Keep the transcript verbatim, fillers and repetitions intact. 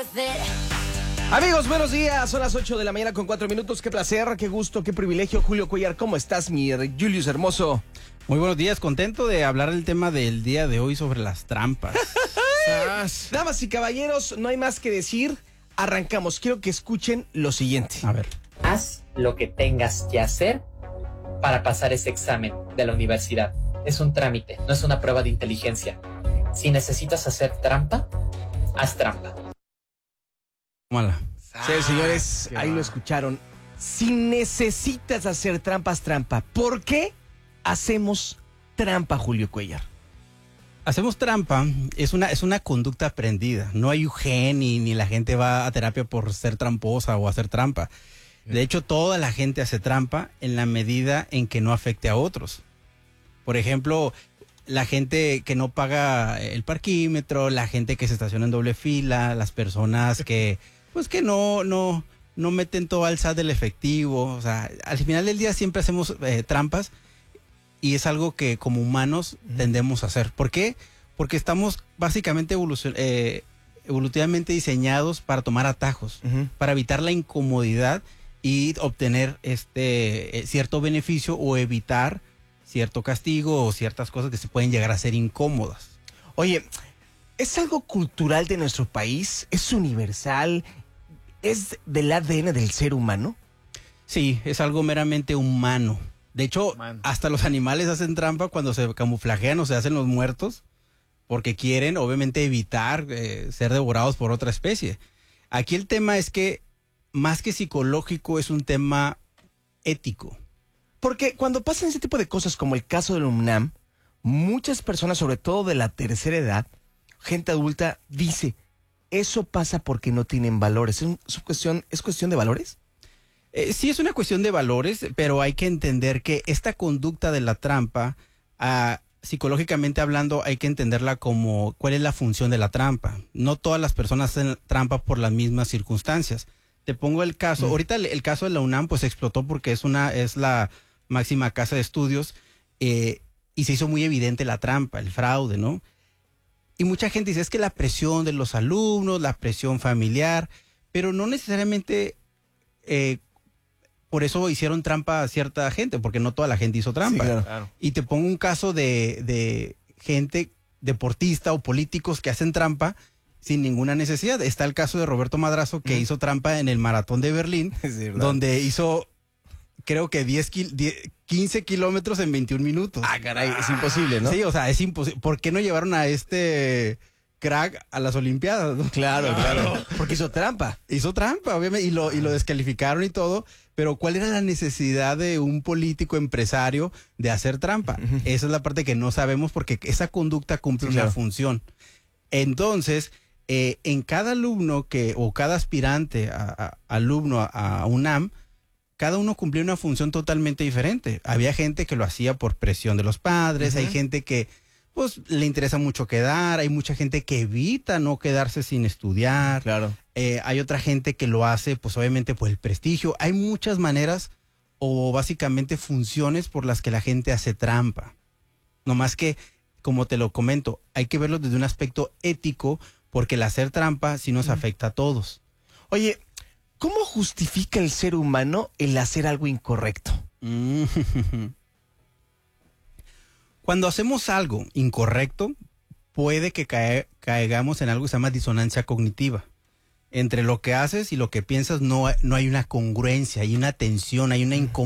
Amigos, buenos días. Son las ocho de la mañana con cuatro minutos. Qué placer, qué gusto, qué privilegio. Julio Cuellar, ¿cómo estás, mi Julius hermoso? Muy buenos días, contento de hablar del tema del día de hoy sobre las trampas. Damas y caballeros, no hay más que decir. Arrancamos. Quiero que escuchen lo siguiente. A ver. Haz lo que tengas que hacer para pasar ese examen de la universidad. Es un trámite, no es una prueba de inteligencia. Si necesitas hacer trampa, haz trampa. Mala. Sí, señores, ahí lo escucharon. Si necesitas hacer trampas, trampa. ¿Por qué hacemos trampa, Julio Cuellar? Hacemos trampa, es una, es una conducta aprendida. No hay un gen ni, ni la gente va a terapia por ser tramposa o hacer trampa. De hecho, toda la gente hace trampa en la medida en que no afecte a otros. Por ejemplo, la gente que no paga el parquímetro, la gente que se estaciona en doble fila, las personas que, pues que no, no, no meten todo al S A T del efectivo. O sea, al final del día siempre hacemos eh, trampas. Y es algo que como humanos tendemos a hacer. ¿Por qué? Porque estamos básicamente evolucion eh, evolutivamente diseñados para tomar atajos, uh-huh. para evitar la incomodidad y obtener este eh, cierto beneficio o evitar cierto castigo o ciertas cosas que se pueden llegar a ser incómodas. Oye, ¿es algo cultural de nuestro país? ¿Es universal? ¿Es del A D N del ser humano? Sí, es algo meramente humano. De hecho, Man. hasta los animales hacen trampa cuando se camuflajean o se hacen los muertos porque quieren, obviamente, evitar eh, ser devorados por otra especie. Aquí el tema es que, más que psicológico, es un tema ético. Porque cuando pasan ese tipo de cosas, como el caso del UNAM, muchas personas, sobre todo de la tercera edad, gente adulta, dice, eso pasa porque no tienen valores. ¿Es, un, es, cuestión, ¿es cuestión de valores? Eh, sí es una cuestión de valores, pero hay que entender que esta conducta de la trampa, uh, psicológicamente hablando, hay que entenderla como cuál es la función de la trampa. No todas las personas hacen trampa por las mismas circunstancias. Te pongo el caso, mm. ahorita el, el caso de la UNAM pues explotó porque es una es la máxima casa de estudios eh, y se hizo muy evidente la trampa, el fraude, ¿no? Y mucha gente dice, es que la presión de los alumnos, la presión familiar, pero no necesariamente... Eh, Por eso hicieron trampa a cierta gente, porque no toda la gente hizo trampa. Sí, claro, claro. Y te pongo un caso de, de gente deportista o políticos que hacen trampa sin ninguna necesidad. Está el caso de Roberto Madrazo, que mm. hizo trampa en el maratón de Berlín, sí, donde hizo, creo que diez, quince kilómetros en veintiún minutos. Ah, caray, es imposible, ¿no? Sí, o sea, es imposible. ¿Por qué no llevaron a este crack a las Olimpiadas, ¿no? Claro, claro. Porque hizo trampa. Hizo trampa, obviamente, y lo, y lo descalificaron y todo. Pero ¿cuál era la necesidad de un político empresario de hacer trampa? Uh-huh. Esa es la parte que no sabemos porque esa conducta cumple sí, una claro. función. Entonces, eh, en cada alumno que o cada aspirante a, a, alumno a, a UNAM, cada uno cumplía una función totalmente diferente. Había gente que lo hacía por presión de los padres, uh-huh. hay gente que pues le interesa mucho quedar, hay mucha gente que evita no quedarse sin estudiar. Claro. Eh, hay otra gente que lo hace, pues obviamente por el prestigio. Hay muchas maneras o básicamente funciones por las que la gente hace trampa. No más que, como te lo comento, hay que verlo desde un aspecto ético porque el hacer trampa sí nos afecta a todos. Oye, ¿cómo justifica el ser humano el hacer algo incorrecto? Cuando hacemos algo incorrecto, puede que cae, caigamos en algo que se llama disonancia cognitiva. Entre lo que haces y lo que piensas no, no hay una congruencia, hay una tensión, hay una incomodidad.